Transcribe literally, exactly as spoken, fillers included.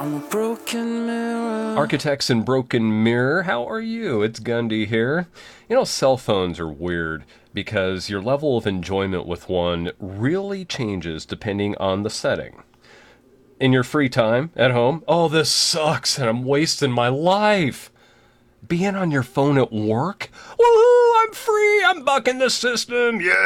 broken mirror. Architects and Broken Mirror, how are you? It's Gundy here. You know, cell phones are weird because your level of enjoyment with one really changes depending on the setting. In your free time at home, oh, this sucks and I'm wasting my life. Being on your phone at work, woohoo, I'm free, I'm bucking the system, yeah.